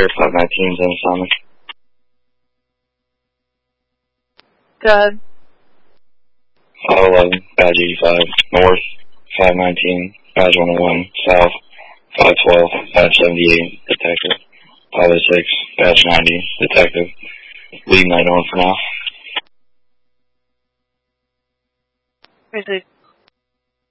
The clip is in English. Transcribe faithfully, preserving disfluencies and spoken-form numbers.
Air five nineteen, Zen Simon. Good. five eleven, badge eighty-five, north, five nineteen, badge one oh one, south, five twelve, badge seventy-eight, detective. five oh six, badge ninety, detective. Leave night on for now. Is it